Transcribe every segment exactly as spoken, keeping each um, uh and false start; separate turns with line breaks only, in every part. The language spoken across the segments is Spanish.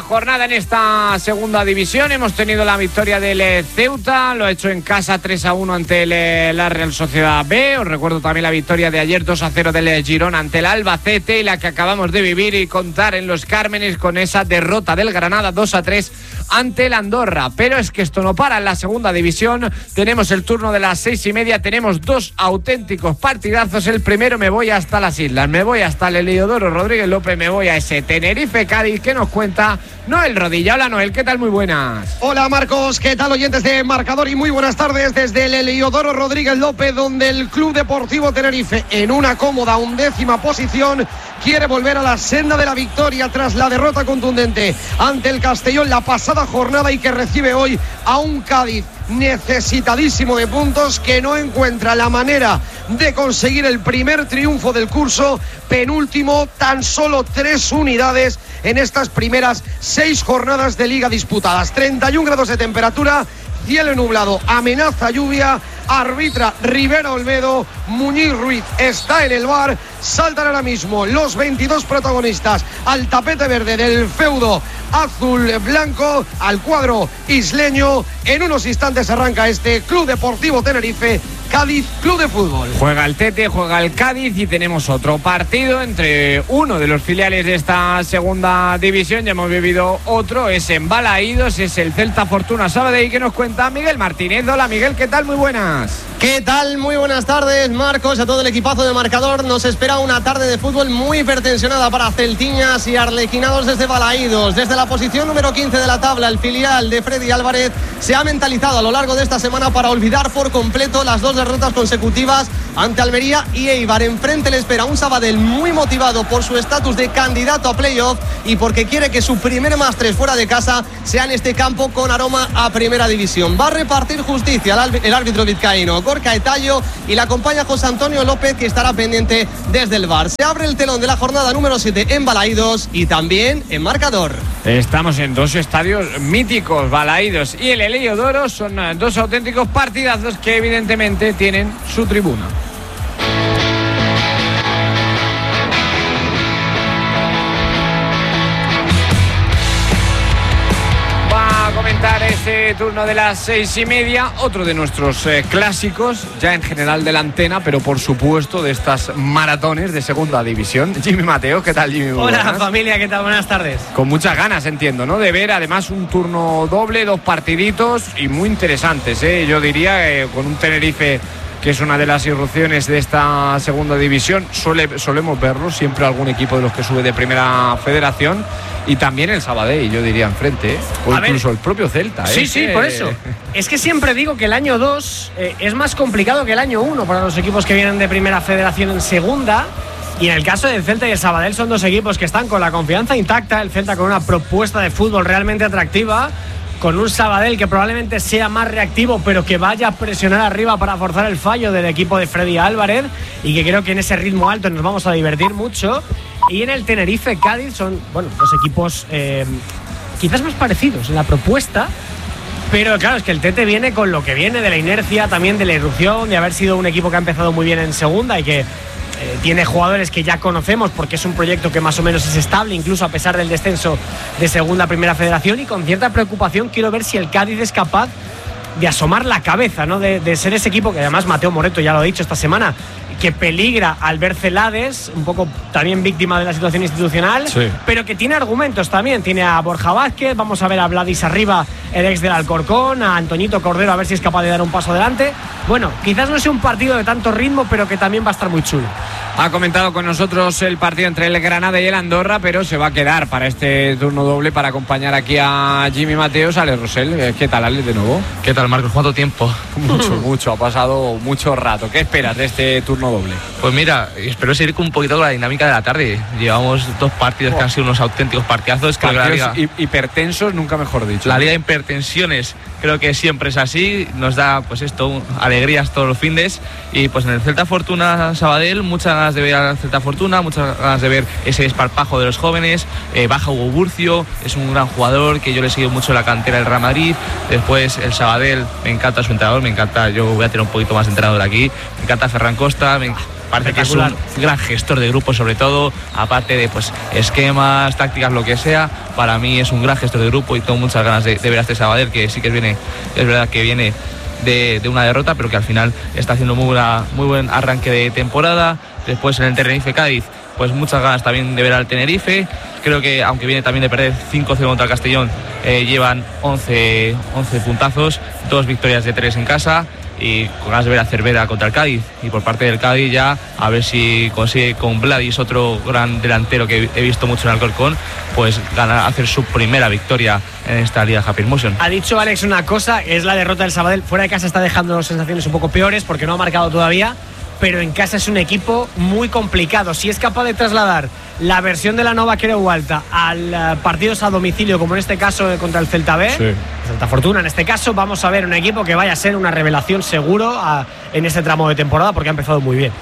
jornada en esta segunda división. Hemos tenido la victoria del Ceuta, lo ha hecho en casa tres a uno ante el, la Real Sociedad B. Os recuerdo también la victoria de ayer dos a cero del Girona ante el Albacete, y la que acabamos de vivir y contar en Los Cármenes con esa derrota del Granada dos a tres ante el Andorra. Pero es que esto no para en la segunda división. Tenemos el turno de las seis y media, tenemos dos auténticos partidazos. El primero, me voy hasta las islas, me voy hasta el Heliodoro Rodríguez López, me voy a ese Tenerife Cádiz que nos cuenta Noel Rodilla. Hola Noel, ¿qué tal? Muy buenas.
Hola Marcos, ¿qué tal oyentes de Marcador? Y muy buenas tardes desde el Heliodoro Rodríguez López, donde el Club Deportivo Tenerife, en una cómoda undécima posición, quiere volver a la senda de la victoria tras la derrota contundente ante el Castellón la pasada jornada, y que recibe hoy a un Cádiz necesitadísimo de puntos, que no encuentra la manera de conseguir el primer triunfo del curso, penúltimo, tan solo tres unidades en estas primeras seis jornadas de liga disputadas. treinta y un grados de temperatura, cielo nublado, amenaza lluvia, arbitra Rivera Olmedo, Muñiz Ruiz está en el bar. Saltan ahora mismo los veintidós protagonistas al tapete verde del feudo azul blanco, al cuadro isleño. En unos instantes arranca este Club Deportivo Tenerife Cádiz Club de Fútbol.
Juega el Tete, juega el Cádiz, y tenemos otro partido entre uno de los filiales de esta segunda división. Ya hemos vivido otro, es en Balaídos, es el Celta Fortuna Sabadell, que nos cuenta Miguel Martínez. Hola Miguel, ¿qué tal? Muy buenas.
¿Qué tal? Muy buenas tardes, Marcos, a todo el equipazo de Marcador. Nos espera una tarde de fútbol muy hipertensionada para celtiñas y arlequinados desde Balaídos. Desde la posición número quince de la tabla, el filial de Freddy Álvarez se ha mentalizado a lo largo de esta semana para olvidar por completo las dos derrotas consecutivas ante Almería y Eibar. Enfrente le espera un Sabadell muy motivado por su estatus de candidato a playoff y porque quiere que su primer más tres fuera de casa sea en este campo con aroma a primera división. Va a repartir justicia el árbitro vizcaíno Gorka Etallo, y la acompaña José Antonio López, que estará pendiente desde el V A R. Se abre el telón de la jornada número siete en Balaídos y también en Marcador.
Estamos en dos estadios míticos, Balaídos y el Heliodoro. Son dos auténticos partidazos que evidentemente tienen su tribuna. Ese turno de las seis y media, otro de nuestros eh, clásicos, ya en general de la antena, pero por supuesto de estas maratones de segunda división. Jimmy Mateo, ¿qué tal, Jimmy?
Hola familia, ¿qué tal? Buenas tardes.
Con muchas ganas, entiendo, ¿no? De ver además un turno doble, dos partiditos y muy interesantes, ¿eh? Yo diría eh, con un Tenerife que es una de las irrupciones de esta segunda división. Suele, solemos verlo siempre algún equipo de los que sube de primera federación, y también el Sabadell, yo diría, enfrente, ¿eh? O a incluso ver, el propio Celta.
Sí,
¿eh?
sí, por eso. Es que siempre digo que el año dos eh, es más complicado que el año uno para los equipos que vienen de primera federación en segunda. Y en el caso del Celta y el Sabadell son dos equipos que están con la confianza intacta. El Celta con una propuesta de fútbol realmente atractiva, con un Sabadell que probablemente sea más reactivo, pero que vaya a presionar arriba para forzar el fallo del equipo de Freddy Álvarez, y que creo que en ese ritmo alto nos vamos a divertir mucho. Y en el Tenerife Cádiz son, bueno, dos equipos eh, quizás más parecidos en la propuesta, pero claro, es que el Tete viene con lo que viene de la inercia, también de la irrupción, de haber sido un equipo que ha empezado muy bien en segunda y que Eh, tiene jugadores que ya conocemos, porque es un proyecto que más o menos es estable, incluso a pesar del descenso de segunda a primera federación. Y con cierta preocupación quiero ver si el Cádiz es capaz de asomar la cabeza, ¿no? de, de ser ese equipo que además Mateo Moreto ya lo ha dicho esta semana, que peligra al ver Celades, un poco también víctima de la situación institucional, sí, pero que tiene argumentos también. Tiene a Borja Vázquez, vamos a ver a Vladis Arriba, el ex del Alcorcón, a Antoñito Cordero, a ver si es capaz de dar un paso adelante. Bueno, quizás no sea un partido de tanto ritmo, pero que también va a estar muy chulo.
Ha comentado con nosotros el partido entre el Granada y el Andorra, pero se va a quedar para este turno doble para acompañar aquí a Jimmy Mateos. Ale Rosell, ¿qué tal, Ale, de nuevo?
¿Qué tal, Marcos? ¿Cuánto tiempo?
Mucho, mucho, ha pasado mucho rato. ¿Qué esperas de este turno doble?
Pues mira, espero seguir con un poquito con la dinámica de la tarde. Llevamos dos partidos oh. que han sido unos auténticos partidazos.
Partidos liga, hipertensos, nunca mejor dicho.
La liga de hipertensiones creo que siempre es así. Nos da, pues esto, alegrías todos los findes. Y pues en el Celta Fortuna Sabadell, muchas ganas de ver al Celta Fortuna, muchas ganas de ver ese desparpajo de los jóvenes. Eh, baja Hugo Burcio, es un gran jugador que yo le he seguido mucho en la cantera del Real Madrid. Después el Sabadell, me encanta su entrenador, me encanta, yo voy a tener un poquito más de entrenador aquí. Me encanta Ferran Costa, me, parece que es un gran gestor de grupo, sobre todo, aparte de pues esquemas, tácticas, lo que sea. Para mí es un gran gestor de grupo y tengo muchas ganas de, de ver a este Sabadell, que sí que viene, es verdad que viene de, de una derrota, pero que al final está haciendo muy, buena, muy buen arranque de temporada. Después en el Tenerife Cádiz, pues muchas ganas también de ver al Tenerife. Creo que aunque viene también de perder cinco cero contra el Castellón, eh, llevan once, once puntazos, dos victorias de tres en casa, y con ganas de ver a Cervera contra el Cádiz. Y por parte del Cádiz ya a ver si consigue con Vladis, otro gran delantero que he visto mucho en Alcorcón, pues ganar, hacer su primera victoria en esta Liga Happy Motion.
Ha dicho Alex una cosa, es la derrota del Sabadell. Fuera de casa está dejando sensaciones un poco peores porque no ha marcado todavía, pero en casa es un equipo muy complicado. Si es capaz de trasladar la versión de la Nova Creu Alta al uh, partidos a domicilio, como en este caso eh, contra el Celta B, sí. Celta Fortuna en este caso, vamos a ver un equipo que vaya a ser una revelación seguro a, en este tramo de temporada, porque ha empezado muy bien.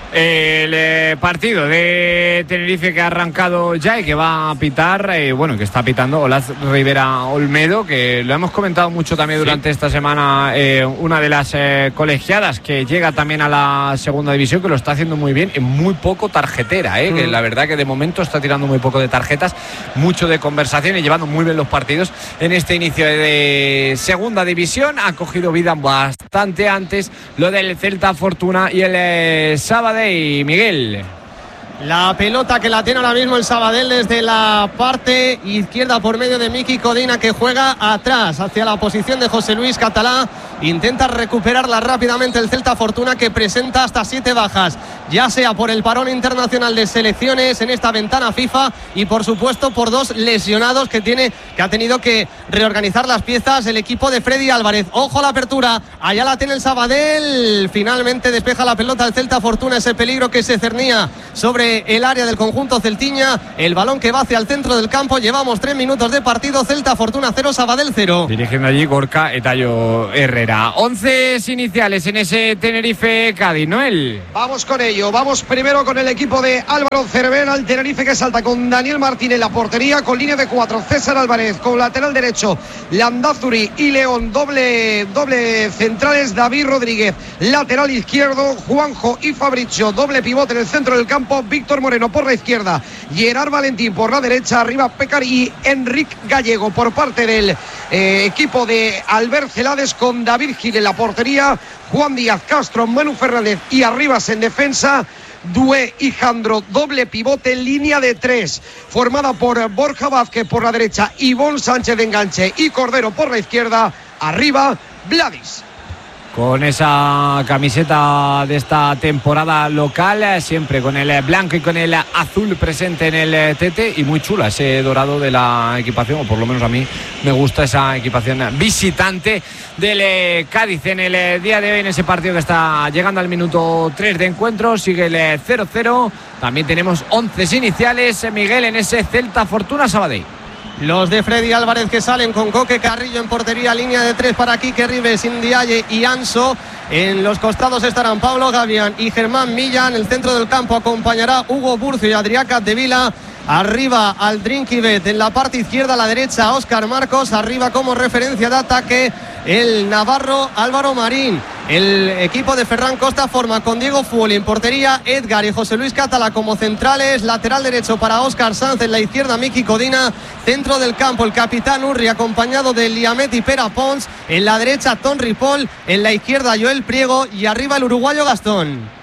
El eh, partido de Tenerife que ha arrancado ya y que va a pitar, eh, bueno, que está pitando Olaz Rivera Olmedo, que lo hemos comentado mucho también durante sí. esta semana, eh, una de las eh, colegiadas que llega también a la segunda división, que lo está haciendo muy bien, en muy poco tarjetera, eh, mm. que la verdad que de momento está tirando muy poco de tarjetas, mucho de conversación y llevando muy bien los partidos en este inicio de segunda división. Ha cogido vida bastante antes lo del Celta Fortuna y el eh, Sabadell. Y Miguel,
la pelota que la tiene ahora mismo el Sabadell desde la parte izquierda por medio de Miki Codina, que juega atrás hacia la posición de José Luis Catalá. Intenta recuperarla rápidamente el Celta Fortuna, que presenta hasta siete bajas, ya sea por el parón internacional de selecciones en esta ventana FIFA y por supuesto por dos lesionados que tiene que ha tenido que reorganizar las piezas el equipo de Freddy Álvarez. Ojo a la apertura, allá la tiene el Sabadell, finalmente despeja la pelota el Celta Fortuna, ese peligro que se cernía sobre el área del conjunto celtiña, el balón que va hacia el centro del campo. Llevamos tres minutos de partido, Celta Fortuna cero, Sabadell cero.
Dirigiendo allí Gorka Etayo Herrera. Once iniciales en ese Tenerife Cádiz, Noel.
Vamos con ello, vamos primero con el equipo de Álvaro Cervera, el Tenerife que salta con Daniel Martín en la portería, con línea de cuatro, César Álvarez, con lateral derecho Landázuri y León, doble, doble centrales, David Rodríguez, lateral izquierdo, Juanjo y Fabricio, doble pivote en el centro del campo, Víctor Moreno por la izquierda, Gerard Valentín por la derecha, arriba Pécar y Enric Gallego por parte del eh, equipo de Albert Celades, con David Gil en la portería, Juan Díaz Castro, Manu Fernández y Arribas en defensa, Dué y Jandro, doble pivote, línea de tres, formada por Borja Vázquez por la derecha, Ivón Sánchez de enganche y Cordero por la izquierda, arriba Vladis.
Con esa camiseta de esta temporada local, siempre con el blanco y con el azul presente en el tete, y muy chula ese dorado de la equipación, o por lo menos a mí me gusta esa equipación visitante del Cádiz en el día de hoy, en ese partido que está llegando al minuto tres de encuentro. Sigue el cero cero, también tenemos once iniciales, Miguel, en ese Celta Fortuna Sabadell.
Los de Freddy Álvarez que salen con Coque Carrillo en portería, línea de tres para Quique Rives, Indiaye y Anso. En los costados estarán Pablo Gavián y Germán Millán. El centro del campo acompañará Hugo Burcio y Adrià Capdevila. Arriba al Drinkibet, en la parte izquierda, a la derecha Óscar Marcos. Arriba como referencia de ataque el navarro Álvaro Marín. El equipo de Ferran Costa forma con Diego Fuoli en portería, Edgar y José Luis Catala como centrales. Lateral derecho para Óscar Sanz, en la izquierda Miki Codina. Centro del campo el capitán Urri acompañado de Liamet y Pera Pons. En la derecha Ton Ripoll, en la izquierda Joel Priego y arriba el uruguayo Gastón.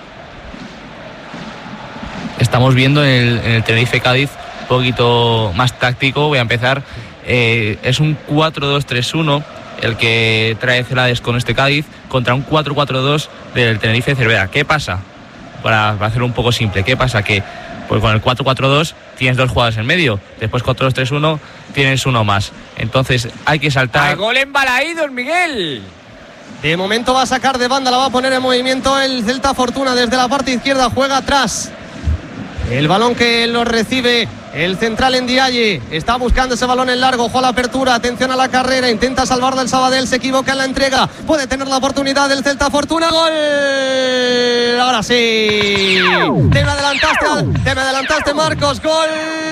Estamos viendo en el, en el Tenerife Cádiz un poquito más táctico. Voy a empezar. Eh, es un cuatro dos tres uno el que trae Celades con este Cádiz, contra un cuatro cuatro dos del Tenerife Cervera. ¿Qué pasa? Para, para hacerlo un poco simple, ¿qué pasa? Que pues con el cuatro cuatro dos tienes dos jugadores en medio, después cuatro dos tres uno tienes uno más. Entonces hay que saltar.
¡Al gol en Balaídos, Miguel!
De momento va a sacar de banda, la va a poner en movimiento el Celta Fortuna desde la parte izquierda, juega atrás. El balón que lo recibe el central Ndiaye, está buscando ese balón en largo, ojo a la apertura, atención a la carrera, intenta salvar del Sabadell, se equivoca en la entrega, puede tener la oportunidad del Celta Fortuna, gol. Ahora sí, te me adelantaste, te me adelantaste Marcos, gol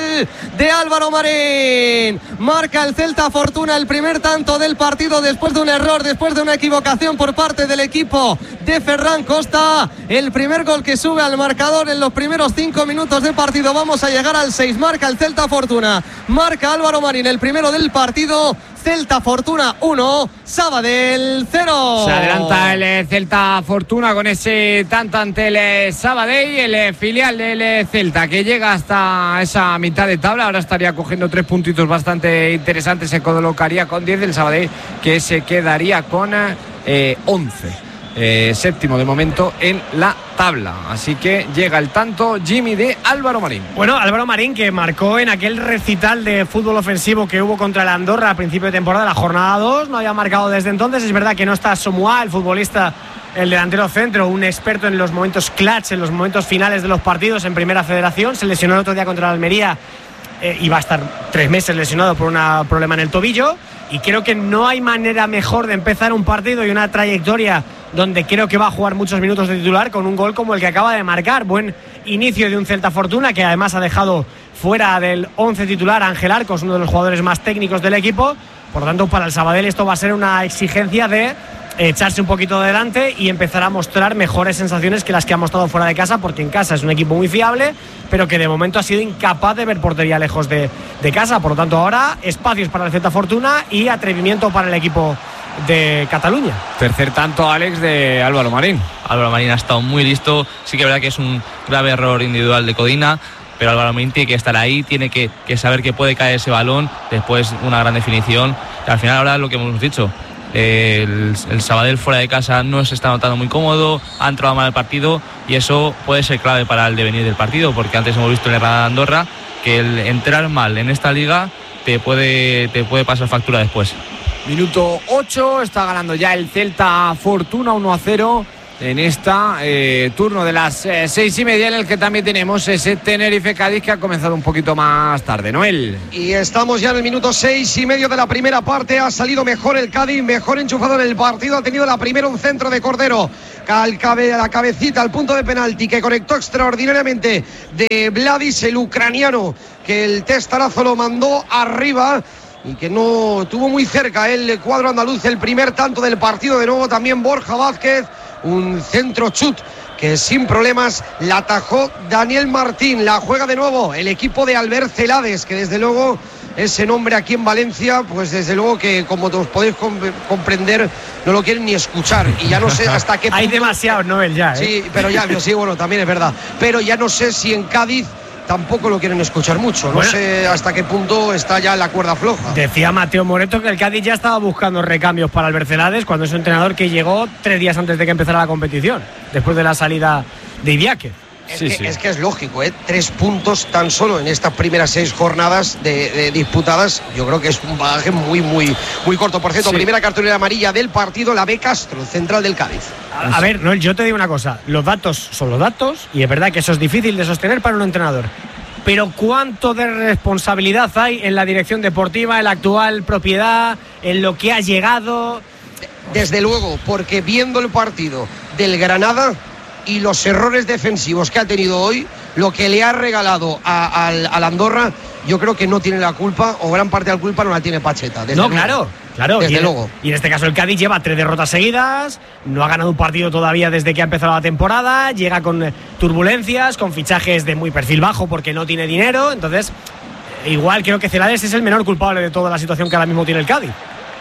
gol de Álvaro Marín. Marca el Celta Fortuna el primer tanto del partido después de un error, después de una equivocación por parte del equipo de Ferran Costa. El primer gol que sube al marcador en los primeros cinco minutos de partido. Vamos a llegar al seis. Marca el Celta Fortuna. Marca Álvaro Marín el primero del partido. Celta Fortuna uno, Sabadell cero.
Se adelanta el Celta Fortuna con ese tanto ante el Sabadell, el filial del Celta que llega hasta esa mitad de tabla. Ahora estaría cogiendo tres puntitos bastante interesantes. Se colocaría con diez, el Sabadell que se quedaría con eh, once. Eh, séptimo de momento en la tabla, así que llega el tanto Jimmy de Álvaro Marín.
Bueno, Álvaro Marín que marcó en aquel recital de fútbol ofensivo que hubo contra el Andorra a principio de temporada, la jornada dos, no había marcado desde entonces. Es verdad que no está Somoa, el futbolista, el delantero centro, un experto en los momentos clutch, en los momentos finales de los partidos en Primera Federación. Se lesionó el otro día contra el Almería eh, y va a estar tres meses lesionado por un problema en el tobillo. Y creo que no hay manera mejor de empezar un partido y una trayectoria donde creo que va a jugar muchos minutos de titular con un gol como el que acaba de marcar. Buen inicio de un Celta Fortuna que además ha dejado fuera del once titular a Ángel Arcos, uno de los jugadores más técnicos del equipo. Por lo tanto, para el Sabadell esto va a ser una exigencia de echarse un poquito adelante y empezar a mostrar mejores sensaciones que las que ha mostrado fuera de casa, porque en casa es un equipo muy fiable, pero que de momento ha sido incapaz de ver portería lejos de, de casa. Por lo tanto, ahora espacios para el Celta Fortuna y atrevimiento para el equipo de Cataluña.
Tercer tanto, Alex, de Álvaro Marín.
Álvaro Marín ha estado muy listo. Sí que es verdad que es un grave error individual de Codina, pero Álvaro Marín tiene que estar ahí, tiene que, que saber que puede caer ese balón, después una gran definición. Y al final ahora lo que hemos dicho, eh, el, el Sabadell fuera de casa no se está notando muy cómodo, ha entrado mal el partido y eso puede ser clave para el devenir del partido, porque antes hemos visto en la Granada de Andorra que el entrar mal en esta liga te puede, te puede pasar factura después.
Minuto ocho, está ganando ya el Celta Fortuna uno a cero en esta eh, turno de las eh, seis y media, en el que también tenemos ese Tenerife Cádiz que ha comenzado un poquito más tarde. Noel.
Y estamos ya en el minuto seis y medio de la primera parte. Ha salido mejor el Cádiz, mejor enchufado en el partido. Ha tenido la primera un centro de Cordero al cabe, a la cabecita, al punto de penalti, que conectó extraordinariamente de Vladis, el ucraniano, que el testarazo lo mandó arriba y que no tuvo muy cerca el cuadro andaluz el primer tanto del partido. De nuevo también Borja Vázquez, un centro chut que sin problemas la atajó Daniel Martín. La juega de nuevo el equipo de Albert Celades, que desde luego ese nombre aquí en Valencia, pues desde luego que, como os podéis comp- comprender, no lo quieren ni escuchar. Y ya no sé hasta qué punto...
Hay demasiados, Noel, ya, ¿eh?
Sí, pero ya, sí, bueno, también es verdad. Pero ya no sé si en Cádiz tampoco lo quieren escuchar mucho. No bueno, sé hasta qué punto está ya la cuerda floja.
Decía Mateo Moreto que el Cádiz ya estaba buscando recambios para Albert Celades, cuando es un entrenador que llegó tres días antes de que empezara la competición, después de la salida de Idiáquez.
Es,
sí,
que,
sí.
es que es lógico, ¿eh? Tres puntos tan solo en estas primeras seis jornadas de, de disputadas. Yo creo que es un bagaje muy, muy, muy corto. Por cierto, sí. Primera cartulera amarilla del partido, la B. Castro, central del Cádiz.
A, a ver, Noel, yo te digo una cosa. Los datos son los datos y es verdad que eso es difícil de sostener para un entrenador. Pero ¿cuánto de responsabilidad hay en la dirección deportiva, en la actual propiedad, en lo que ha llegado?
Desde luego, porque viendo el partido del Granada y los errores defensivos que ha tenido hoy, lo que le ha regalado a, al, al Andorra, yo creo que no tiene la culpa, o gran parte de la culpa no la tiene Pacheta.
No, luego. claro, claro.
Desde
y en,
luego.
Y en este caso el Cádiz lleva tres derrotas seguidas, no ha ganado un partido todavía desde que ha empezado la temporada, llega con turbulencias, con fichajes de muy perfil bajo porque no tiene dinero, entonces igual creo que Celades es el menor culpable de toda la situación que ahora mismo tiene el Cádiz.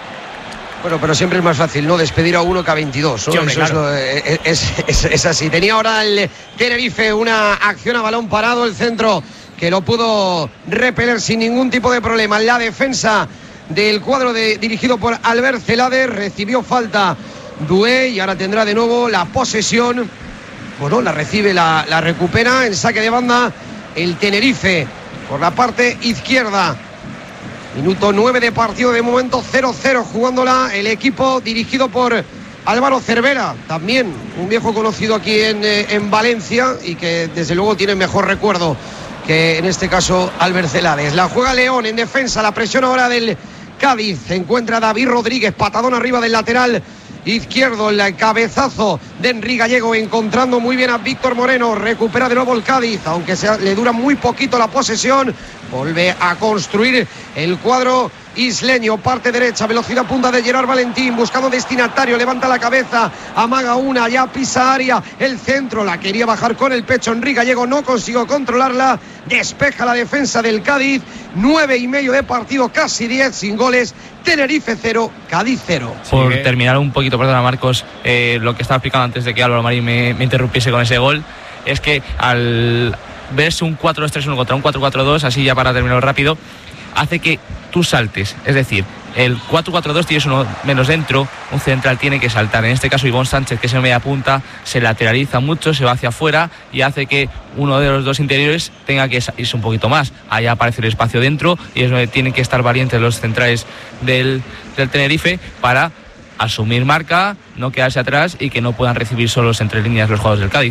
Bueno, pero siempre es más fácil, ¿no? Despedir a uno que a veintidós, ¿no?
Sí, hombre,
Eso
claro.
es, es, es, es así. Tenía ahora el Tenerife una acción a balón parado, el centro que lo pudo repeler sin ningún tipo de problema. La defensa del cuadro de, dirigido por Albert Celades, recibió falta Dué y ahora tendrá de nuevo la posesión. Bueno, la recibe, la, la recupera en saque de banda el Tenerife por la parte izquierda. Minuto nueve de partido, de momento cero cero jugándola el equipo dirigido por Álvaro Cervera, también un viejo conocido aquí en, en Valencia y que desde luego tiene mejor recuerdo que en este caso Albert Celades. La juega León en defensa, la presión ahora del Cádiz, se encuentra David Rodríguez, patadón arriba del lateral izquierdo. El cabezazo de Henry Gallego encontrando muy bien a Víctor Moreno. Recupera de nuevo el Cádiz, aunque sea, le dura muy poquito la posesión. Vuelve a construir el cuadro isleño. Parte derecha, velocidad punta de Gerard Valentín, buscando destinatario, levanta la cabeza, amaga una, ya pisa área, el centro, la quería bajar con el pecho Henry Gallego, no consiguió controlarla, despeja la defensa del Cádiz. Nueve y medio de partido, casi diez, sin goles. Tenerife cero, Cádiz cero.
Por sí, terminar un poquito, perdona Marcos, eh, lo que estaba explicando antes de que Álvaro Marín me, me interrumpiese con ese gol, es que al verse un cuatro dos tres uno contra un cuatro cuatro dos, así ya para terminarlo rápido, hace que tú saltes, es decir, el cuatro cuatro dos tienes uno menos dentro, un central tiene que saltar. En este caso Ivón Sánchez, que es en media punta, se lateraliza mucho, se va hacia afuera y hace que uno de los dos interiores tenga que irse un poquito más. Allá aparece el espacio dentro y es donde tienen que estar valientes los centrales del, del Tenerife para asumir marca, no quedarse atrás y que no puedan recibir solos entre líneas los jugadores del Cádiz.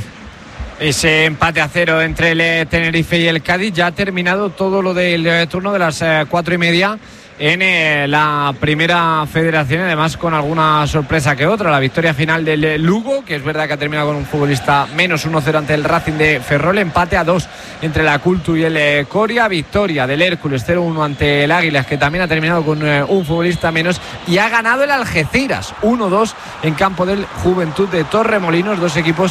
Ese empate a cero entre el Tenerife y el Cádiz. Ya ha terminado todo lo del turno de las eh, cuatro y media en eh, la primera federación, además con alguna sorpresa que otra. La victoria final del Lugo, que es verdad que ha terminado con un futbolista menos uno cero ante el Racing de Ferrol. Empate a dos entre la Cultu y el eh, Coria. Victoria del Hércules cero uno ante el Águilas, que también ha terminado con eh, un futbolista menos. Y ha ganado el Algeciras uno dos en campo del Juventud de Torremolinos. Dos equipos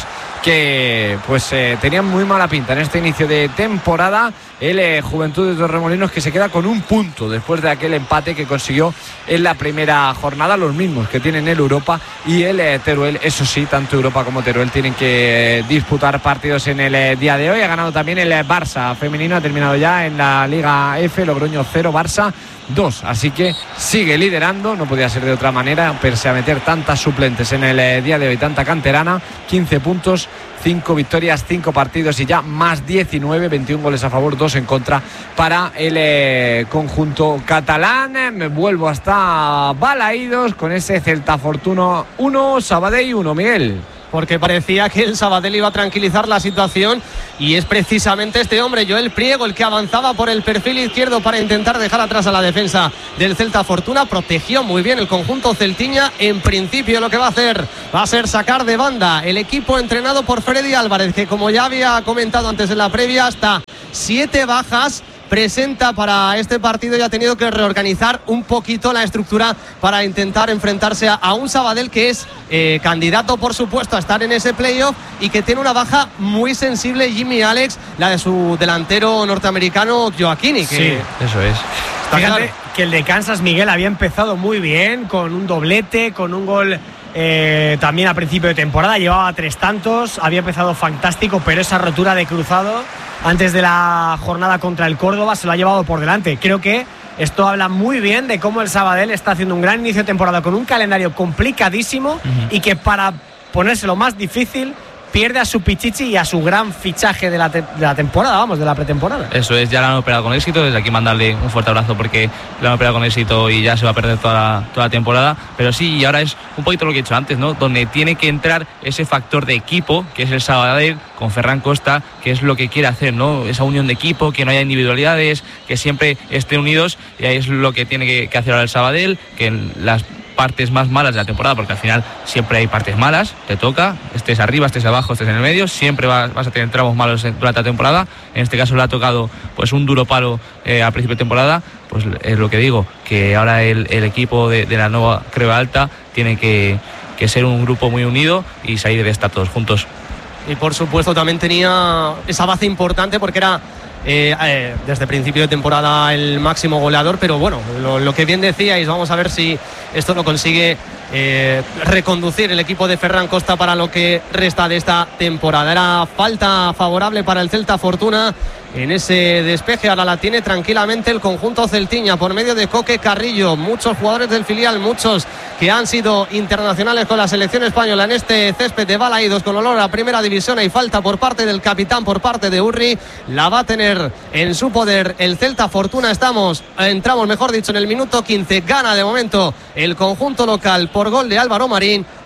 que pues eh, tenían muy mala pinta en este inicio de temporada. El eh, Juventud de Torremolinos, que se queda con un punto después de aquel empate que consiguió en la primera jornada, los mismos que tienen el Europa y el eh, Teruel. Eso sí, tanto Europa como Teruel tienen que eh, disputar partidos en el eh, día de hoy. Ha ganado también el eh, Barça femenino, ha terminado ya en la Liga F, Logroño cero, Barça dos, así que sigue liderando, no podía ser de otra manera, pese a meter tantas suplentes en el eh, día de hoy, tanta canterana. Quince puntos, cinco victorias, cinco partidos y ya más diecinueve, veintiún goles a favor, dos en contra para el eh, conjunto catalán. Me vuelvo hasta Balaídos con ese Celta Fortuna uno, Sabadell uno, Miguel.
Porque parecía que el Sabadell iba a tranquilizar la situación y es precisamente este hombre, Joel Priego, el que avanzaba por el perfil izquierdo para intentar dejar atrás a la defensa del Celta Fortuna. Protegió muy bien el conjunto celtiña. En principio lo que va a hacer va a ser sacar de banda el equipo entrenado por Freddy Álvarez, que como ya había comentado antes en la previa, hasta siete bajas presenta para este partido y ha tenido que reorganizar un poquito la estructura para intentar enfrentarse a, a un Sabadell que es eh, candidato, por supuesto, a estar en ese playoff y que tiene una baja muy sensible, Jimmy Alex, la de su delantero norteamericano Joaquini. Que
sí,
eso es.
Fíjate claro que el de Kansas, Miguel, había empezado muy bien con un doblete, con un gol eh, también a principio de temporada, llevaba tres tantos, había empezado fantástico, pero esa rotura de cruzado antes de la jornada contra el Córdoba se lo ha llevado por delante. Creo que esto habla muy bien de cómo el Sabadell está haciendo un gran inicio de temporada con un calendario complicadísimo uh-huh. y que para ponérselo más difícil pierde a su Pichichi y a su gran fichaje de la, te- de la temporada, vamos, de la pretemporada.
Eso es, ya lo han operado con éxito. Desde aquí mandarle un fuerte abrazo porque lo han operado con éxito y ya se va a perder toda la, toda la temporada. Pero sí, y ahora es un poquito lo que he dicho antes, ¿no? Donde tiene que entrar ese factor de equipo, que es el Sabadell, con Ferran Costa, que es lo que quiere hacer, ¿no? Esa unión de equipo, que no haya individualidades, que siempre estén unidos, y ahí es lo que tiene que, que hacer ahora el Sabadell, que en las partes más malas de la temporada, porque al final siempre hay partes malas, te toca, estés arriba, estés abajo, estés en el medio, siempre vas, vas a tener tramos malos durante la temporada. En este caso le ha tocado pues un duro palo eh, al principio de temporada. Pues es lo que digo, que ahora el, el equipo de, de la nueva Creva Alta tiene que, que ser un grupo muy unido y salir de esta todos juntos.
Y por supuesto también tenía esa base importante porque era Eh, eh, desde principio de temporada el máximo goleador, pero bueno, lo, lo que bien decíais, vamos a ver si esto lo consigue eh, reconducir el equipo de Ferran Costa para lo que resta de esta temporada. Era falta favorable para el Celta Fortuna en ese despeje, ahora la tiene tranquilamente el conjunto celtiña por medio de Coque Carrillo. Muchos jugadores del filial, muchos que han sido internacionales con la selección española en este césped de Balaídos con olor a primera división. Hay falta por parte del capitán, por parte de Urri, la va a tener en su poder el Celta Fortuna. Estamos, entramos mejor dicho en el minuto quince, gana de momento el conjunto local por gol de Álvaro Marín,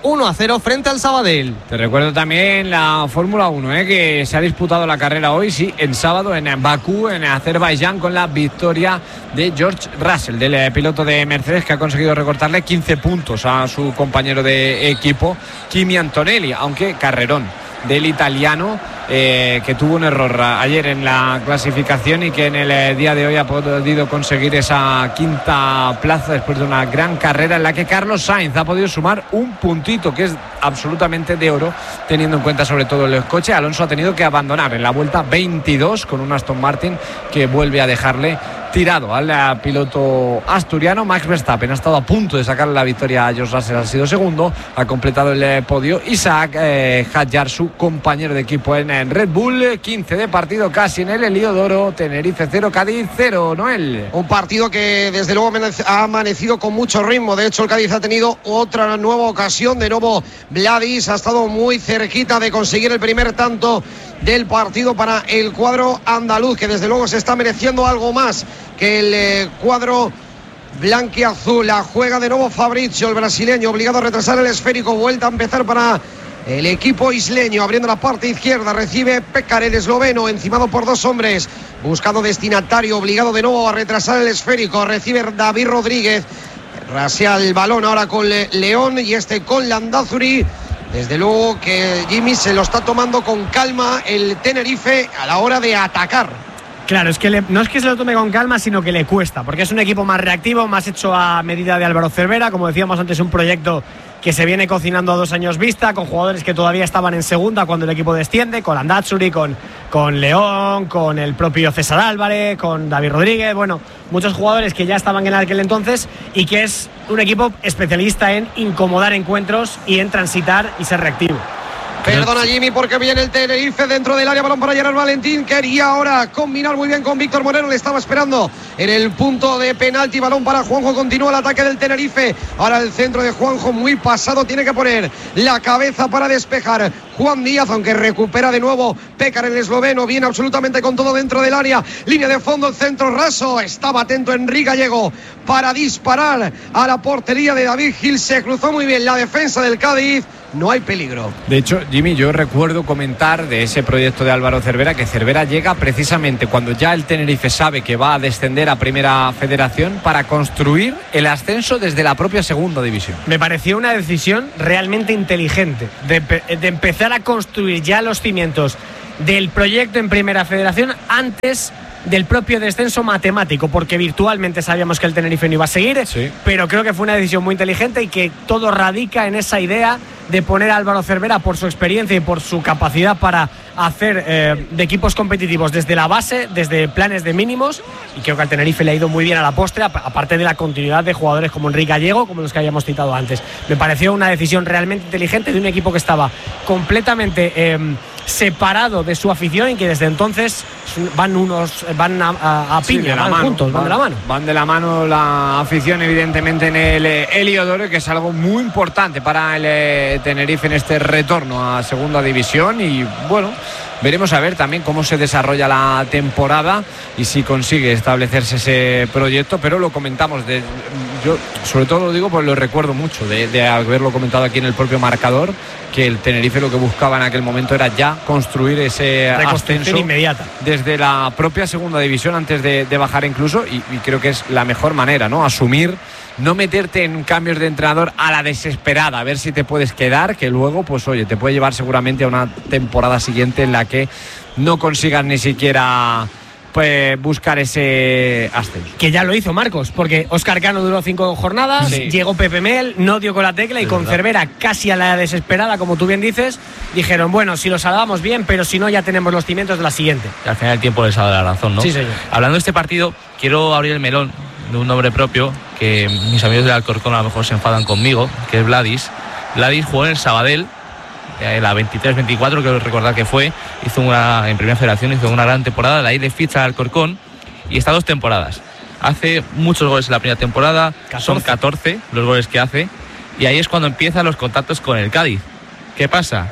uno a cero frente al Sabadell.
Te recuerdo también la Fórmula uno, ¿eh? que se ha disputado la carrera hoy, sí, el sábado en Bakú, en Azerbaiyán, con la victoria de George Russell, del piloto de Mercedes, que ha conseguido recortarle quince puntos a su compañero de equipo, Kimi Antonelli, aunque carrerón del italiano, eh, que tuvo un error ayer en la clasificación y que en el eh, día de hoy ha podido conseguir esa quinta plaza después de una gran carrera en la que Carlos Sainz ha podido sumar un puntito, que es absolutamente de oro, teniendo en cuenta sobre todo el coche. Alonso ha tenido que abandonar en la vuelta veintidós con un Aston Martin que vuelve a dejarle tirado al piloto asturiano. Max Verstappen ha estado a punto de sacarle la victoria a George Russell, ha sido segundo, ha completado el podio Isaac eh, Hadjar, su compañero de equipo en, en Red Bull. Quince de partido casi en el Heliodoro. Tenerife cero, Cádiz cero. Noel.
Un partido que desde luego ha amanecido con mucho ritmo. De hecho, el Cádiz ha tenido otra nueva ocasión. De nuevo Vladis ha estado muy cerquita de conseguir el primer tanto del partido para el cuadro andaluz, que desde luego se está mereciendo algo más que el eh, cuadro blanquiazul. La juega de nuevo Fabrizio, el brasileño, obligado a retrasar el esférico. Vuelta a empezar para el equipo isleño, abriendo la parte izquierda. Recibe Pekar, el esloveno, encimado por dos hombres, buscando destinatario, obligado de nuevo a retrasar el esférico. Recibe David Rodríguez, rasea el balón ahora con León y este con Landázuri. Desde luego que Jimmy se lo está tomando con calma el Tenerife a la hora de atacar.
Claro, es que le, no es que se lo tome con calma, sino que le cuesta, porque es un equipo más reactivo, más hecho a medida de Álvaro Cervera. Como decíamos antes, un proyecto que se viene cocinando a dos años vista, con jugadores que todavía estaban en segunda cuando el equipo desciende, con Landázuri, con, con León, con el propio César Álvarez, con David Rodríguez, bueno, muchos jugadores que ya estaban en aquel entonces, y que es un equipo especialista en incomodar encuentros y en transitar y ser reactivo.
Perdona, Jimmy, porque viene el Tenerife dentro del área. Balón para Gerard Valentín. Quería ahora combinar muy bien con Víctor Moreno. Le estaba esperando en el punto de penalti. Balón para Juanjo. Continúa el ataque del Tenerife. Ahora el centro de Juanjo muy pasado. Tiene que poner la cabeza para despejar Juan Díaz, aunque recupera de nuevo Pekar, el esloveno. Viene absolutamente con todo dentro del área. Línea de fondo, el centro raso. Estaba atento Enrique Gallego para disparar a la portería de David Gil. Se cruzó muy bien la defensa del Cádiz. No hay peligro.
De hecho, Jimmy, yo recuerdo comentar de ese proyecto de Álvaro Cervera que Cervera llega precisamente cuando ya el Tenerife sabe que va a descender a Primera Federación para construir el ascenso desde la propia Segunda División.
Me pareció una decisión realmente inteligente de, de empezar a construir ya los cimientos del proyecto en Primera Federación antes del propio descenso matemático, porque virtualmente sabíamos que el Tenerife no iba a seguir, sí. Pero creo que fue una decisión muy inteligente y que todo radica en esa idea de poner a Álvaro Cervera, por su experiencia y por su capacidad para hacer eh, de equipos competitivos desde la base, desde planes de mínimos, y creo que al Tenerife le ha ido muy bien a la postre, aparte de la continuidad de jugadores como Enrique Gallego, como los que habíamos citado antes. Me pareció una decisión realmente inteligente de un equipo que estaba completamente eh, separado de su afición y que desde entonces van unos van a, a, a piña, sí, van mano, juntos, van, van de la mano.
Van de la mano la afición, evidentemente, en el eh, Heliodoro, que es algo muy importante para el eh, Tenerife en este retorno a Segunda División. Y bueno, veremos a ver también cómo se desarrolla la temporada y si consigue establecerse ese proyecto, pero lo comentamos, de, yo sobre todo lo digo porque lo recuerdo mucho, de, de haberlo comentado aquí en el propio marcador, que el Tenerife lo que buscaba en aquel momento era ya construir ese ascenso
inmediata
desde la propia Segunda División antes de, de bajar incluso, y, y creo que es la mejor manera, ¿no? Asumir, no meterte en cambios de entrenador a la desesperada, a ver si te puedes quedar, que luego, pues oye, te puede llevar seguramente a una temporada siguiente en la que no consigas ni siquiera pues buscar ese ascenso.
Que ya lo hizo Marcos, porque Óscar Cano duró cinco jornadas, sí. Llegó Pepe Mel, no dio con la tecla, y es con verdad. Cervera casi a la desesperada, como tú bien dices, dijeron, bueno, si lo salvamos bien, pero si no, ya tenemos los cimientos de la siguiente.
Y al final el tiempo les ha dado la razón, ¿no?
Sí, señor.
Hablando de este partido, quiero abrir el melón de un nombre propio, que mis amigos del Alcorcón a lo mejor se enfadan conmigo, que es Vladis. Vladis jugó en el Sabadell, la veintitrés veinticuatro, quiero recordar que fue, hizo una, en Primera Federación hizo una gran temporada, de ahí le ficha al Alcorcón y está dos temporadas. Hace muchos goles en la primera temporada, catorce. Son catorce los goles que hace, y ahí es cuando empiezan los contactos con el Cádiz. ¿Qué pasa?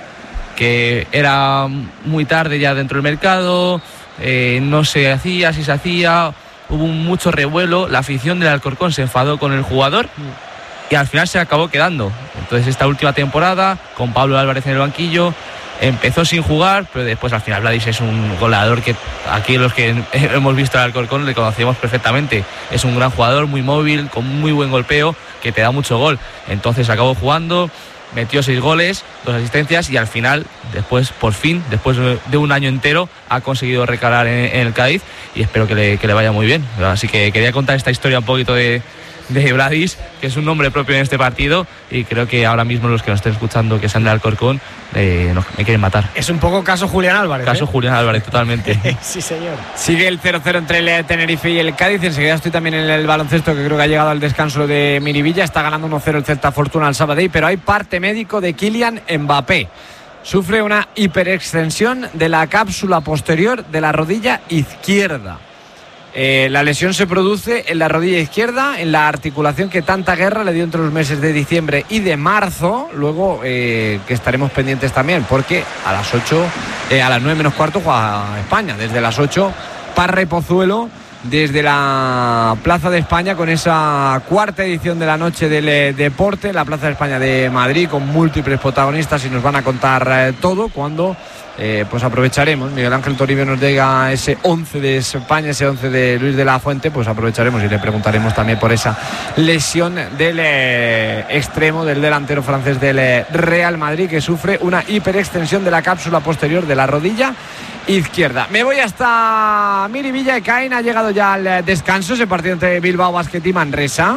Que era muy tarde ya dentro del mercado, eh, no se hacía, si se hacía, hubo mucho revuelo, la afición del Alcorcón se enfadó con el jugador y al final se acabó quedando. Entonces esta última temporada, con Pablo Álvarez en el banquillo, empezó sin jugar, pero después al final Vladis es un goleador que aquí los que hemos visto al Alcorcón le conocemos perfectamente. Es un gran jugador, muy móvil, con muy buen golpeo, que te da mucho gol. Entonces acabó jugando, metió seis goles, dos asistencias y al final, después, por fin, después de un año entero, ha conseguido recalar en, en el Cádiz y espero que le, que le vaya muy bien. Así que quería contar esta historia un poquito de... de Vladis, que es un nombre propio en este partido, y creo que ahora mismo los que nos estén escuchando que sean de Alcorcón eh, no, me quieren matar.
Es un poco caso Julián Álvarez.
Caso
¿eh?
Julián Álvarez, totalmente.
Sí, señor.
Sigue el cero cero entre el Tenerife y el Cádiz. Enseguida estoy también en el baloncesto, que creo que ha llegado al descanso de Miribilla. Está ganando uno cero el Celta Fortuna al Sabadell, pero hay parte médico de Kylian Mbappé. Sufre una hiperextensión de la cápsula posterior de la rodilla izquierda. Eh, la lesión se produce en la rodilla izquierda, en la articulación que tanta guerra le dio entre los meses de diciembre y de marzo. Luego eh, que estaremos pendientes también, porque a las ocho, eh, a las nueve menos cuarto juega España. Desde las ocho, Parra y Pozuelo desde la Plaza de España, con esa cuarta edición de la Noche del eh, Deporte, la Plaza de España de Madrid, con múltiples protagonistas, y nos van a contar eh, todo cuando eh, pues aprovecharemos. Miguel Ángel Toribio nos diga ese once de España, ese once de Luis de la Fuente, pues aprovecharemos y le preguntaremos también por esa lesión del eh, extremo, del delantero francés del eh, Real Madrid, que sufre una hiperextensión de la cápsula posterior de la rodilla izquierda. Me voy hasta Miribilla. Ekain, ha llegado ya al descanso ese partido entre Bilbao Basket y Manresa.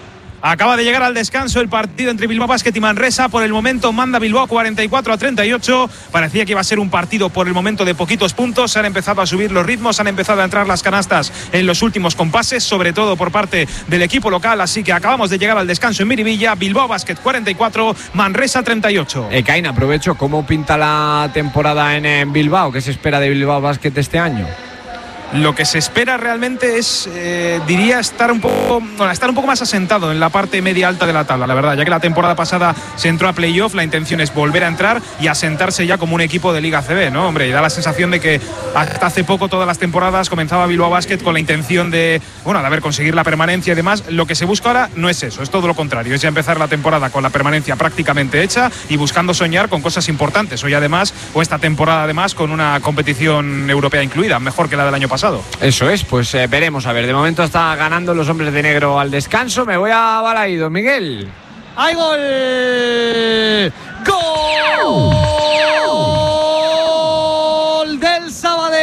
Acaba de llegar al descanso el partido entre Bilbao Basket y Manresa. Por el momento manda Bilbao cuarenta y cuatro a treinta y ocho. Parecía que iba a ser un partido por el momento de poquitos puntos. Se han empezado a subir los ritmos, han empezado a entrar las canastas en los últimos compases, sobre todo por parte del equipo local. Así que acabamos de llegar al descanso en Miribilla. Bilbao Basket cuarenta y cuatro, Manresa treinta y ocho.
Ekain, aprovecho, ¿cómo pinta la temporada en, en Bilbao? ¿Qué se espera de Bilbao Basket este año?
Lo que se espera realmente es, eh, diría, estar un poco bueno, estar un poco más asentado en la parte media alta de la tabla, la verdad, ya que la temporada pasada se entró a playoff. La intención es volver a entrar y asentarse ya como un equipo de Liga A C B, ¿no? Hombre, y da la sensación de que hasta hace poco, todas las temporadas, comenzaba Bilbao Basket con la intención de, bueno, de haber conseguir la permanencia y demás. Lo que se busca ahora no es eso, es todo lo contrario, es ya empezar la temporada con la permanencia prácticamente hecha y buscando soñar con cosas importantes. Hoy además, o esta temporada además, con una competición europea incluida, mejor que la del año pasado.
Eso es, pues eh, veremos. A ver, de momento está ganando los hombres de negro al descanso. Me voy a Balaídos, Miguel.
¡Hay gol! ¡Gol del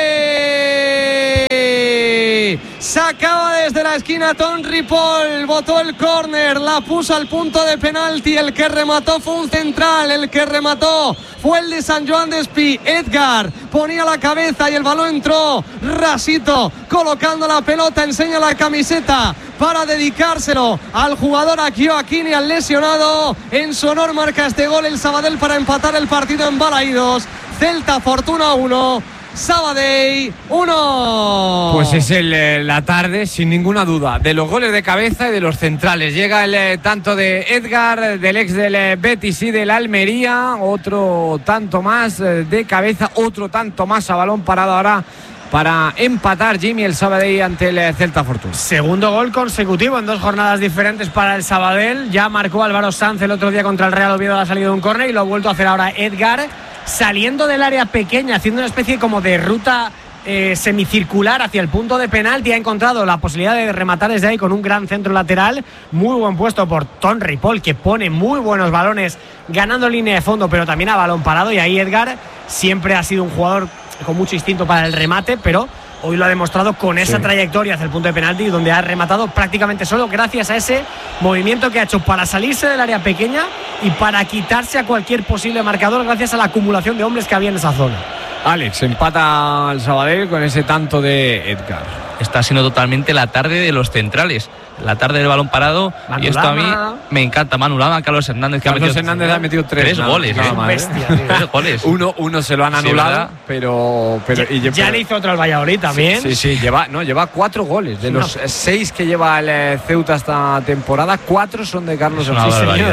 Sabadell! Sacaba desde la esquina Ton Ripoll, botó el córner, la puso al punto de penalti. El que remató fue un central, el que remató fue el de San Joan Despí. Edgar ponía la cabeza y el balón entró rasito, colocando la pelota, enseña la camiseta para dedicárselo al jugador Akio Akini, al lesionado. En su honor marca este gol el Sabadell para empatar el partido en Balaídos. Celta Fortuna uno, Sabadell uno.
Pues es el, eh, la tarde, sin ninguna duda, de los goles de cabeza y de los centrales. Llega el eh, tanto de Edgar, del ex del eh, Betis y del Almería. Otro tanto más eh, de cabeza, otro tanto más a balón parado ahora para empatar Jimmy el Sabadell ante el eh, Celta Fortuna.
Segundo gol consecutivo en dos jornadas diferentes para el Sabadell. Ya marcó Álvaro Sanz el otro día contra el Real Oviedo, ha salido de un córner, y lo ha vuelto a hacer ahora Edgar, saliendo del área pequeña, haciendo una especie como de ruta eh, semicircular hacia el punto de penalti. Ha encontrado la posibilidad de rematar desde ahí con un gran centro lateral. Muy buen puesto por Ton Ripoll, que pone muy buenos balones ganando línea de fondo, pero también a balón parado. Y ahí Edgar siempre ha sido un jugador con mucho instinto para el remate, pero hoy lo ha demostrado con esa sí. trayectoria hacia el punto de penalti, donde ha rematado prácticamente solo gracias a ese movimiento que ha hecho para salirse del área pequeña y para quitarse a cualquier posible marcador gracias a la acumulación de hombres que había en esa zona.
Alex, empata al Sabadell con ese tanto de Edgar.
Está siendo totalmente la tarde de los centrales, la tarde del balón parado.
Manu
y esto
Lama.
a mí me encanta. Manu Lama, Carlos Hernández, que
Carlos
ha metido,
Hernández ha metido tres,
tres
nada,
goles.
nada
¿eh?
más,
Bestia,
¿eh?
Tres goles.
Uno, uno se lo han anulado,
sí,
pero, pero
ya,
y,
ya
pero,
le hizo otro al Valladolid también.
Sí, sí, sí, lleva, no, lleva cuatro goles. De
No.
los seis que lleva el eh, Ceuta esta temporada, cuatro son de Carlos
Es una
Hernández.
barbaridad.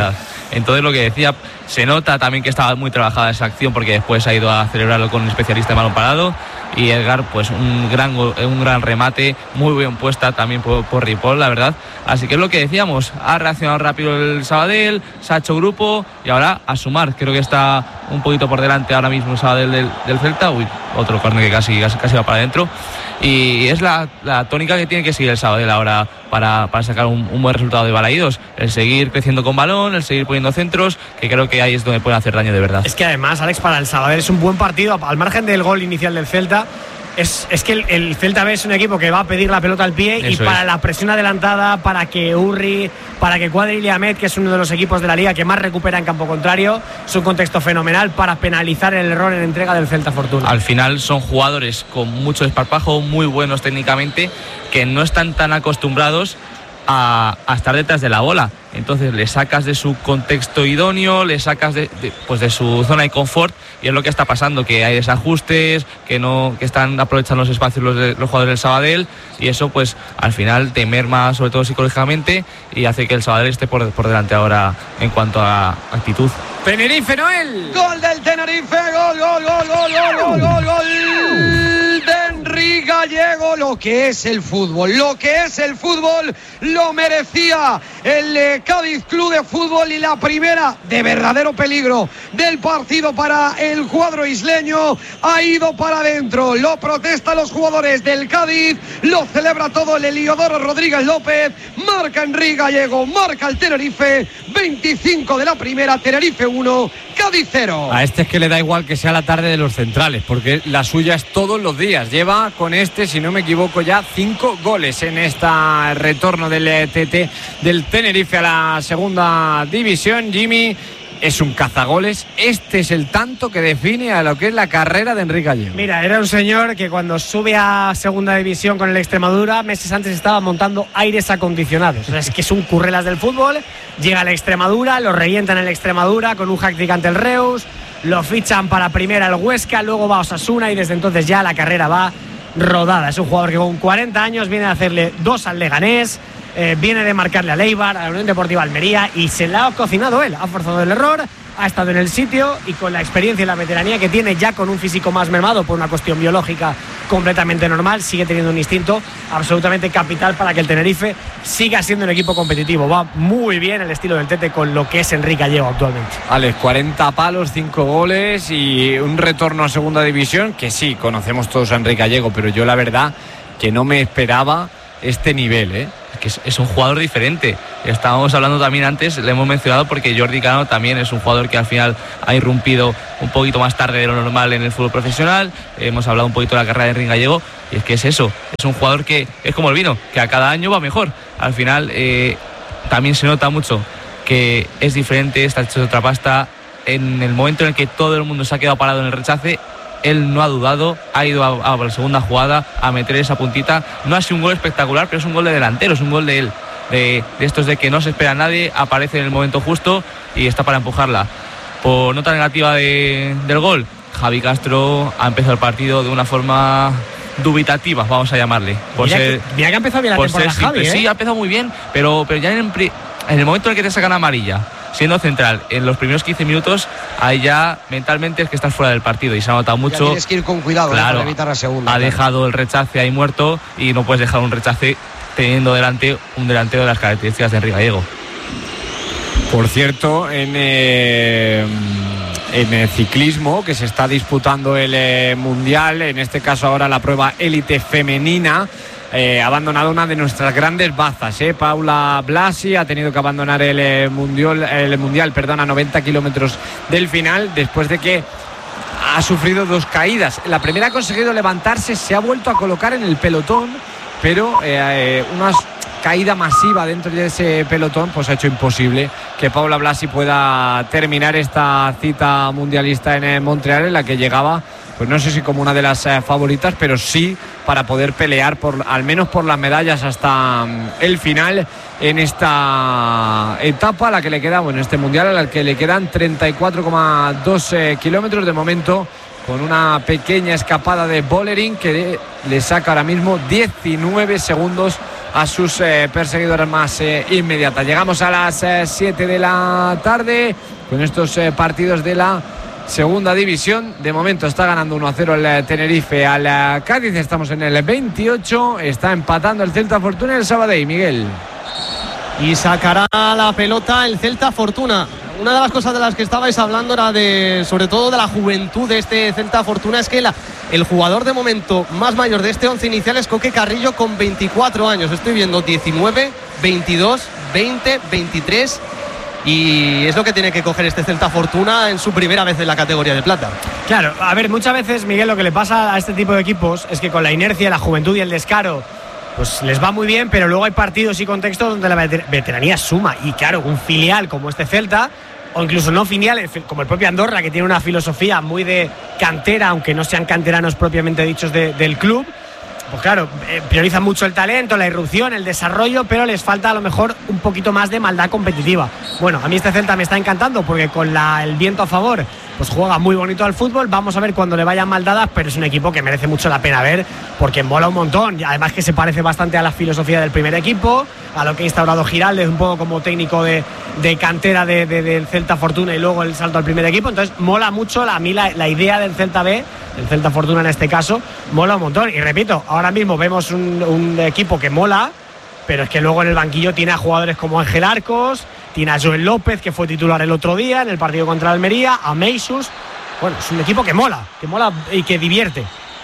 Entonces, lo que decía, se nota también que estaba muy trabajada esa acción, porque después ha ido a celebrarlo con un especialista de balón parado. Y Edgar, pues un gran, un gran remate, muy bien puesta también por, por Ripoll, la verdad. Así que es lo que decíamos, ha reaccionado rápido el Sabadell, se ha hecho grupo y ahora a sumar. Creo que está un poquito por delante ahora mismo el Sabadell del, del Celta. Uy, otro córner que casi, casi, casi va para adentro. Y es la, la tónica que tiene que seguir el Sabadell ahora para, para sacar un, un buen resultado de Balaídos. El seguir creciendo con balón, el seguir poniendo centros, que creo que ahí es donde pueden hacer daño de verdad.
Es que además, Alex, para el Sabadell es un buen partido, al margen del gol inicial del Celta. Es, es que el, el Celta B es un equipo que va a pedir la pelota al pie. Eso y para es. La presión adelantada, para que Urri, para que Cuadri y Ahmed, que es uno de los equipos de la liga que más recupera en campo contrario, es un contexto fenomenal para penalizar el error en entrega del Celta Fortuna.
Al final son jugadores con mucho desparpajo, muy buenos técnicamente, que no están tan acostumbrados a, a estar detrás de la bola. Entonces le sacas de su contexto idóneo, le sacas de, de, pues de su zona de confort, y es lo que está pasando, que hay desajustes, que no que están aprovechando los espacios los, de, los jugadores del Sabadell, y eso pues al final te merma sobre todo psicológicamente y hace que el Sabadell esté por, por delante ahora en cuanto a actitud.
Tenerife, Noel.
Gol del Tenerife, gol, gol, gol, gol, gol, gol, gol, gol de Henry Gallego. Lo que es el fútbol, lo que es el fútbol, lo merecía el eh, Cádiz Club de Fútbol, y la primera de verdadero peligro del partido para el cuadro isleño ha ido para adentro. Lo protestan los jugadores del Cádiz, lo celebra todo el Heliodoro Rodríguez López. Marca Henry Gallego, marca el Tenerife, veinticinco de la primera, Tenerife uno, Cádiz cero.
A este es que le da igual que sea la tarde de los centrales, porque la suya es todos los días. Lleva con este, si no me equivoco, ya cinco goles en este retorno del T T del Tenerife a la segunda división. Jimmy, es un cazagoles. Este es el tanto que define a lo que es la carrera de Henry Gallego.
Mira, era un señor que cuando sube a segunda división con el Extremadura, meses antes estaba montando aires acondicionados. O sea, es que es un currelas del fútbol. Llega al Extremadura, lo revientan en el Extremadura con un hack-trick ante el Reus, lo fichan para primera el Huesca, luego va a Osasuna, y desde entonces ya la carrera va rodada. Es un jugador que con cuarenta años viene a hacerle dos al Leganés, Eh, viene de marcarle a Eibar, a la Unión Deportiva Almería, y se la ha cocinado él. Ha forzado el error, ha estado en el sitio, y con la experiencia y la veteranía que tiene, ya con un físico más mermado por una cuestión biológica completamente normal, sigue teniendo un instinto absolutamente capital para que el Tenerife siga siendo un equipo competitivo. Va muy bien el estilo del Tete con lo que es Henry Gallego actualmente.
Alex, cuarenta palos, cinco goles y un retorno a segunda división, que sí, conocemos todos a Henry Gallego, pero yo la verdad que no me esperaba este nivel, ¿eh?
Que es, es un jugador diferente. Estábamos hablando también antes, le hemos mencionado porque Jordi Cano también es un jugador que al final ha irrumpido un poquito más tarde de lo normal en el fútbol profesional. Hemos hablado un poquito de la carrera de Henry Gallego, y es que es eso, es un jugador que es como el vino, que a cada año va mejor. Al final eh, también se nota mucho que es diferente, está hecho de otra pasta. En el momento en el que todo el mundo se ha quedado parado en el rechace, él no ha dudado, ha ido a, a la segunda jugada a meter esa puntita. No ha sido un gol espectacular, pero es un gol de delantero, es un gol de él, de, de estos de que no se espera a nadie, aparece en el momento justo y está para empujarla. Por nota negativa de, del gol, Javi Castro ha empezado el partido de una forma dubitativa, vamos a llamarle. Por
mira,
ser,
que, mira que ha empezado bien la temporada Javi, ¿eh?
Sí, ha empezado muy bien, pero, pero ya en el, en el momento en el que te sacan amarilla, siendo central, en los primeros quince minutos, ahí ya mentalmente es que estás fuera del partido, y se ha notado mucho. Ya
tienes que ir con cuidado, claro, para evitar la segunda.
Ha
claro.
dejado el rechace ahí muerto, y no puedes dejar un rechace teniendo delante un delantero de las características de Henry Gallego.
Por cierto, en, eh, en el ciclismo, que se está disputando el eh, Mundial, en este caso ahora la prueba élite femenina, Eh, ha abandonado una de nuestras grandes bazas, eh. Paula Blasi ha tenido que abandonar el eh, mundial, el mundial perdón, a noventa kilómetros del final, después de que ha sufrido dos caídas. La primera ha conseguido levantarse, se ha vuelto a colocar en el pelotón, pero eh, eh, una caída masiva dentro de ese pelotón pues ha hecho imposible que Paula Blasi pueda terminar esta cita mundialista en eh, Montreal, en la que llegaba, pues no sé si como una de las eh, favoritas, pero sí para poder pelear por al menos por las medallas hasta um, el final en esta etapa a la que le queda, bueno, este mundial a la que le quedan treinta y cuatro coma dos eh, kilómetros. De momento con una pequeña escapada de Bollering que le saca ahora mismo diecinueve segundos a sus eh, perseguidores más eh, inmediatas. Llegamos a las siete eh, de la tarde con estos eh, partidos de la segunda división. De momento está ganando uno a cero el eh, Tenerife al eh, Cádiz. Estamos en el veintiocho. Está empatando el Celta Fortuna y el Sabadell, Miguel.
Y sacará la pelota el Celta Fortuna. Una de las cosas de las que estabais hablando era de, sobre todo de la juventud de este Celta Fortuna, es que la, el jugador de momento más mayor de este once inicial es Coque Carrillo con veinticuatro años. Estoy viendo diecinueve, veintidós, veinte, veintitrés y es lo que tiene que coger este Celta Fortuna en su primera vez en la categoría de plata.
Claro, a ver, muchas veces, Miguel, lo que le pasa a este tipo de equipos es que con la inercia, la juventud y el descaro pues les va muy bien, pero luego hay partidos y contextos donde la veteranía suma. Y claro, un filial como este Celta, o incluso no filiales, como el propio Andorra, que tiene una filosofía muy de cantera, aunque no sean canteranos propiamente dichos de, del club, pues claro, eh, priorizan mucho el talento, la irrupción, el desarrollo, pero les falta a lo mejor un poquito más de maldad competitiva. Bueno, a mí este Celta me está encantando porque con la, el viento a favor pues juega muy bonito al fútbol. Vamos a ver cuando le vayan mal dadas, pero es un equipo que merece mucho la pena ver porque mola un montón y además que se parece bastante a la filosofía del primer equipo, a lo que ha instaurado Giraldez un poco como técnico de, de cantera de, de, del Celta Fortuna y luego el salto al primer equipo. Entonces mola mucho a mí la, la idea del Celta B, el Celta Fortuna en este caso, mola un montón. Y repito, ahora mismo vemos un, un equipo que mola, pero es que luego en el banquillo tiene a jugadores como Ángel Arcos, tiene a Joel López, que fue titular el otro día en el partido contra Almería, a Meisus. Bueno, es un equipo que mola, que mola y que divierte.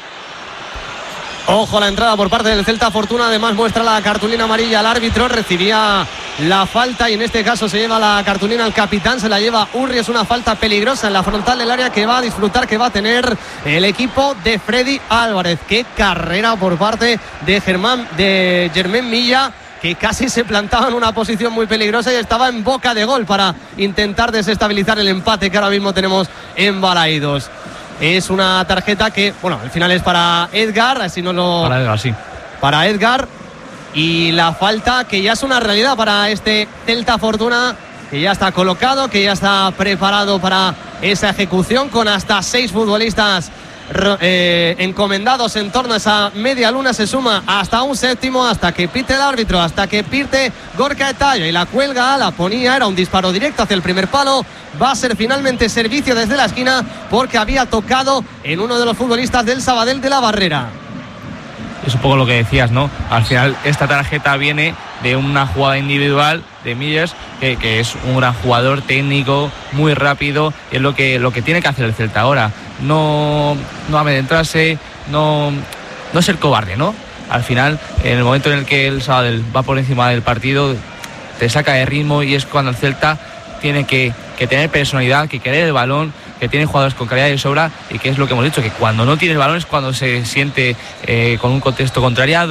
Ojo a la entrada por parte del Celta Fortuna, además muestra la cartulina amarilla al árbitro, recibía la falta y en este caso se lleva la cartulina al capitán, se la lleva Urri. Es una falta peligrosa en la frontal del área que va a disfrutar, que va a tener el equipo de Freddy Álvarez. Qué carrera por parte de Germán, de Germán Milla, que casi se plantaba en una posición muy peligrosa y estaba en boca de gol para intentar desestabilizar el empate que ahora mismo tenemos en Balaídos. Es una tarjeta que, bueno, al final es para Edgar, así no lo...
Para Edgar, sí.
Para Edgar. Y la falta que ya es una realidad para este Celta Fortuna, que ya está colocado, que ya está preparado para esa ejecución, con hasta seis futbolistas eh, encomendados en torno a esa media luna. Se suma hasta un séptimo, hasta que pite el árbitro, hasta que pite Gorka Etalla y la cuelga, la ponía, era un disparo directo hacia el primer palo. Va a ser finalmente servicio desde la esquina porque había tocado en uno de los futbolistas del Sabadell de la barrera.
Es un poco lo que decías, ¿no? Al final esta tarjeta viene de una jugada individual de Millers, que, que es un gran jugador técnico, muy rápido, y es lo que, lo que tiene que hacer el Celta ahora. No, no amedrentarse, no, no ser cobarde, ¿no? Al final, en el momento en el que el Sabadell va por encima del partido, te saca de ritmo y es cuando el Celta tiene que, que tener personalidad, que querer el balón, que tiene jugadores con calidad de sobra y que es lo que hemos dicho, que cuando no tiene el balón es cuando se siente eh, con un contexto contrariado.